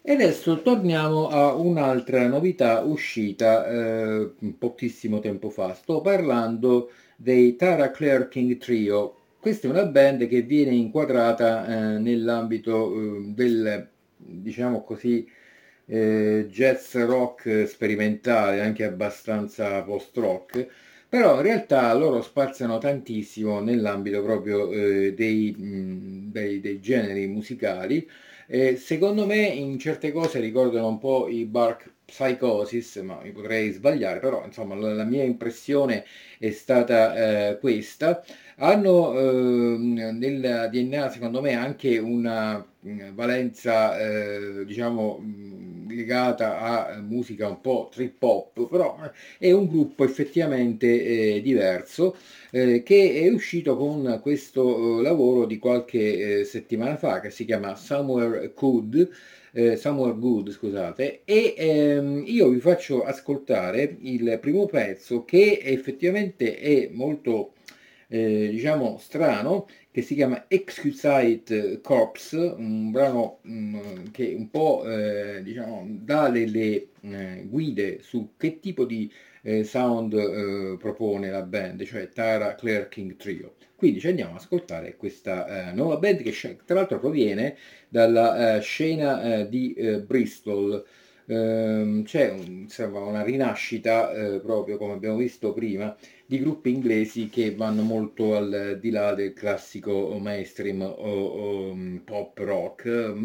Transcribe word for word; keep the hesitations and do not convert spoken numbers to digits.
E adesso torniamo a un'altra novità uscita eh, pochissimo tempo fa. Sto parlando dei Tara Claire King Trio. Questa è una band che viene inquadrata eh, nell'ambito eh, del, diciamo così, eh, jazz rock sperimentale, anche abbastanza post-rock, però in realtà loro spaziano tantissimo nell'ambito proprio eh, dei, mh, dei, dei generi musicali. Eh, secondo me in certe cose ricordano un po' i Bark Psychosis, ma mi potrei sbagliare, però insomma la, la mia impressione è stata eh, questa. Hanno ehm, nel D N A secondo me anche una mh, valenza eh, diciamo mh, legata a musica un po' trip hop, però è un gruppo effettivamente eh, diverso eh, che è uscito con questo eh, lavoro di qualche eh, settimana fa che si chiama Somewhere Good, eh, Somewhere Good, scusate, e ehm, io vi faccio ascoltare il primo pezzo che effettivamente è molto eh, diciamo strano, che si chiama Exquisite Corpse, un brano mh, che un po' eh, diciamo dà delle eh, guide su che tipo di eh, sound eh, propone la band, cioè Tara Claire King Trio. Quindi ci andiamo ad ascoltare questa eh, nuova band che sc- tra l'altro proviene dalla eh, scena eh, di eh, Bristol. Ehm, c'è un- insomma, una rinascita, eh, proprio come abbiamo visto prima, di gruppi inglesi che vanno molto al di là del classico mainstream o, o, mm, pop rock,